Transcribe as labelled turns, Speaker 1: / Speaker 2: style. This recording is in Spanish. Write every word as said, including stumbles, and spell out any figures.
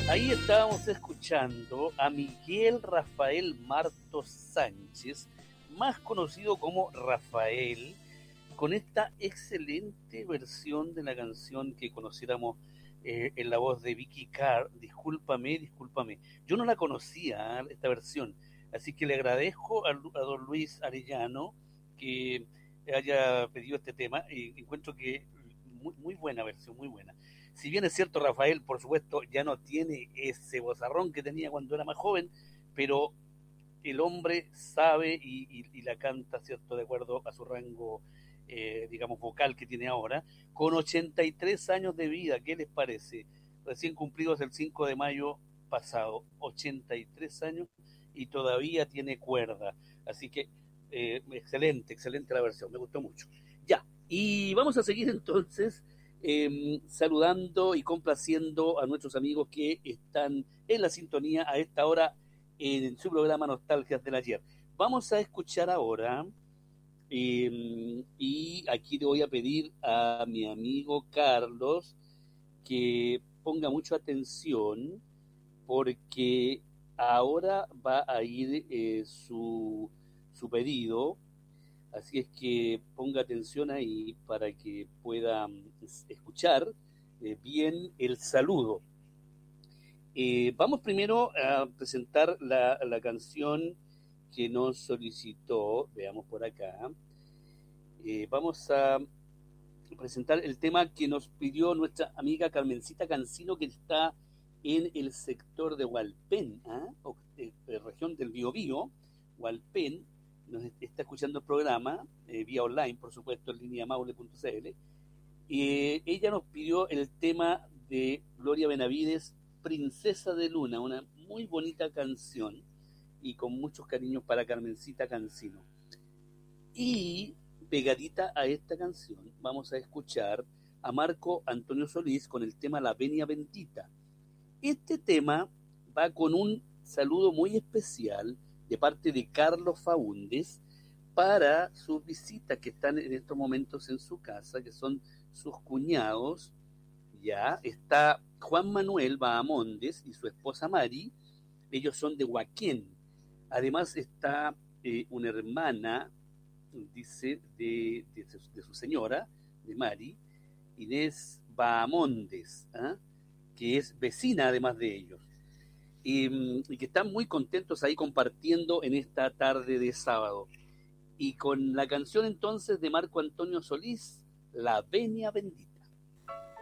Speaker 1: Ahí estábamos escuchando a Miguel Rafael Martos Sánchez, más conocido como Rafael, con esta excelente versión de la canción que conociéramos eh, en la voz de Vicky Carr, Discúlpame, discúlpame. Yo no la conocía, ¿eh? Esta versión, así que le agradezco a, a don Luis Arellano que haya pedido este tema y encuentro que muy, muy buena versión, muy buena. Si bien es cierto, Rafael, por supuesto, ya no tiene ese vozarrón que tenía cuando era más joven, pero el hombre sabe y, y, y la canta, ¿cierto?, de acuerdo a su rango, eh, digamos, vocal que tiene ahora, con ochenta y tres años de vida. ¿Qué les parece? Recién cumplidos el cinco de mayo pasado, ochenta y tres años y todavía tiene cuerda. Así que, eh, excelente, excelente la versión, me gustó mucho. Ya, y vamos a seguir entonces eh, saludando y complaciendo a nuestros amigos que están en la sintonía a esta hora en su programa Nostalgias del Ayer. Vamos a escuchar ahora, eh, y aquí le voy a pedir a mi amigo Carlos que ponga mucha atención porque ahora va a ir eh, su, su pedido, así es que ponga atención ahí para que pueda escuchar eh, bien el saludo. Eh, vamos primero a presentar la, la canción que nos solicitó, veamos por acá. Eh, vamos a presentar el tema que nos pidió nuestra amiga Carmencita Cancino, que está en el sector de Hualpén, ¿eh? o, eh, región del Biobío, Hualpén, nos está escuchando el programa, eh, vía online, por supuesto, en línea maule punto c l. Eh, ella nos pidió el tema de Gloria Benavides, Princesa de Luna, una muy bonita canción y con muchos cariños para Carmencita Cancino. Y pegadita a esta canción vamos a escuchar a Marco Antonio Solís con el tema La Venia Bendita. Este tema va con un saludo muy especial de parte de Carlos Faúndez para sus visitas que están en estos momentos en su casa, que son sus cuñados. Ya está Juan Manuel Bahamondes y su esposa Mari, ellos son de Huaquén. Además está eh, una hermana, dice, de, de, de su señora, de Mari, Inés Bahamondes, ¿eh? que es vecina además de ellos. Y, y que están muy contentos ahí compartiendo en esta tarde de sábado. Y con la canción entonces de Marco Antonio Solís, La Venia Bendita.